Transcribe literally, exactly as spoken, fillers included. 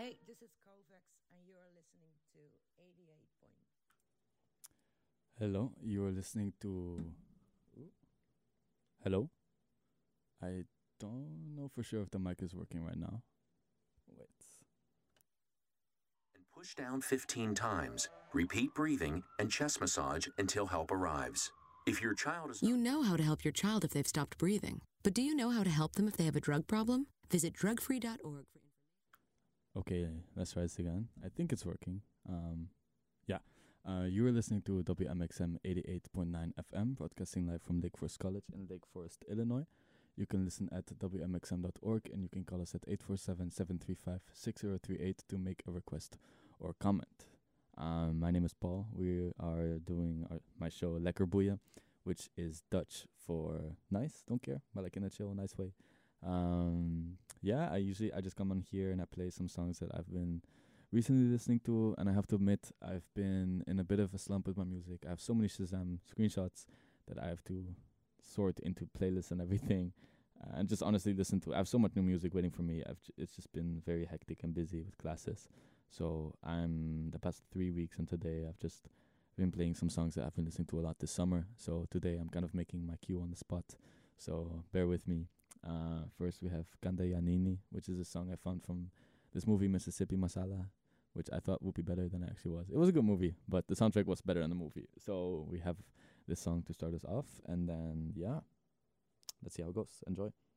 Hey, this is Kovacs, and you're listening to eighty-eight point. Hello, you are listening to. Hello? I don't know for sure if the mic is working right now. Wait. And push down fifteen times. Repeat breathing and chest massage until help arrives. If your child is You know how to help your child if they've stopped breathing. But do you know how to help them if they have a drug problem? Visit drug free dot org for information. Okay, let's try this again. I think it's working. Um, yeah. Uh, you are listening to W M X M eighty-eight point nine F M, broadcasting live from Lake Forest College in Lake Forest, Illinois. You can listen at W M X M dot org, and you can call us at eight four seven, seven three five, six zero three eight to make a request or comment. Um, my name is Paul. We are doing our, my show Lekker Boeien, which is Dutch for nice, don't care, but like in a chill, nice way. Um, yeah, I usually, I just come on here and I play some songs that I've been recently listening to, and I have to admit, I've been in a bit of a slump with my music. I have so many Shazam screenshots that I have to sort into playlists and everything, uh, and just honestly listen to. I have so much new music waiting for me. I've j- it's just been very hectic and busy with classes. So I'm the past three weeks and today I've just been playing some songs that I've been listening to a lot this summer. So today I'm kind of making my cue on the spot. So bear with me. Uh, first we have Kanda Yanini, which is a song I found from this movie Mississippi Masala, which I thought would be better than it actually was. It was a good movie, but the soundtrack was better than the movie. So we have this song to start us off, and then yeah, let's see how it goes. Enjoy.